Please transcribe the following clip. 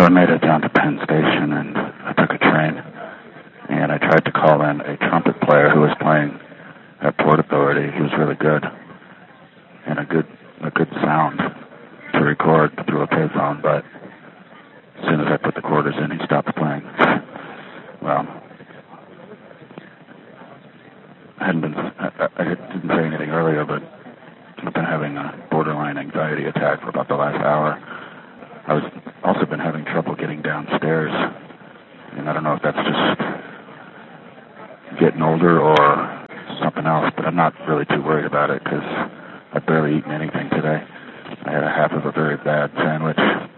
I made it down to Penn Station and I took a train. And I tried to call in a trumpet player who was playing at Port Authority. He was really good and a good sound to record through a payphone. But as soon as I put the quarters in, he stopped playing. Well, I didn't say anything earlier, but I've been having a borderline anxiety attack for about the last hour. I've also been having trouble getting downstairs, and I don't know if that's just getting older or something else, but I'm not really too worried about it because I've barely eaten anything today. I had a half of a very bad sandwich